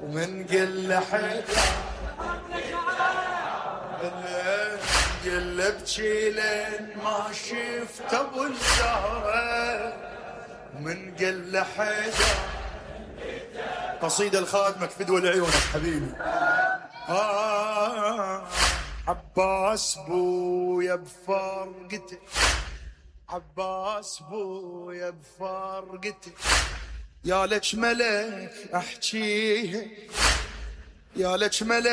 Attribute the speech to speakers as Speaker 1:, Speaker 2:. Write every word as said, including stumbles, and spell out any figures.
Speaker 1: ومن قل حيدر قل ابكي لين ما شفت ابو الزهره ومن قل حيدر. قصيدة الخادمك فدوى لعيونك حبيبي. آه عباس بويا بفرقتك، عباس بويا بفرقتك، يا لك ملك احكيها، يا لك ملك